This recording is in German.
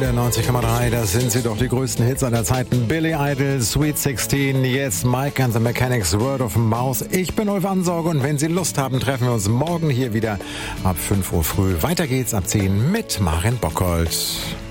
der 90,3. Das sind sie doch, die größten Hits aller Zeiten. Billy Idol, Sweet 16, jetzt Mike and the Mechanics, Word of Mouth. Ich bin Ulf Ansorge und wenn Sie Lust haben, treffen wir uns morgen hier wieder ab 5 Uhr früh. Weiter geht's ab 10 mit Maren Bockholt.